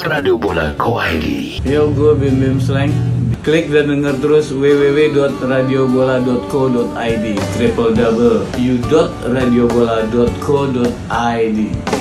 www.radiobola.co.id. Yo, gue Bim Bim Slang. Klik dan denger terus www.radiobola.co.id www.radiobola.co.id.